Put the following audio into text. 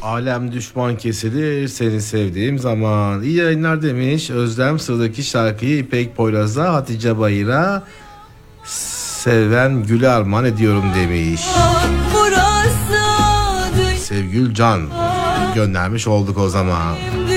Alem düşman kesilir seni sevdiğim zaman. İyi yayınlar demiş Özlem, sıradaki şarkıyı İpek Poyraz'a, Hatice Bayır'a, Seven Gül'e armağan ediyorum demiş. Sevgül Can göndermiş olduk o zaman.